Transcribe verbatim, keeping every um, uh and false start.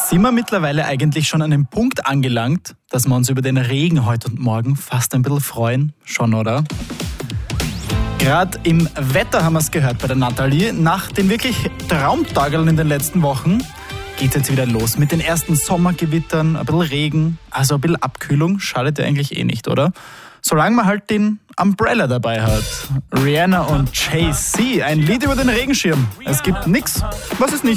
Sind wir mittlerweile eigentlich schon an einem Punkt angelangt, dass wir uns über den Regen heute und morgen fast ein bisschen freuen? Schon, oder? Gerade im Wetter haben wir es gehört bei der Nathalie. Nach den wirklich Traumtageln in den letzten Wochen geht es jetzt wieder los mit den ersten Sommergewittern, ein bisschen Regen, also ein bisschen Abkühlung, schadet ja eigentlich eh nicht, oder? Solange man halt den Umbrella dabei hat. Rihanna und Jay-Z, ein Lied über den Regenschirm. Es gibt nichts, was es nicht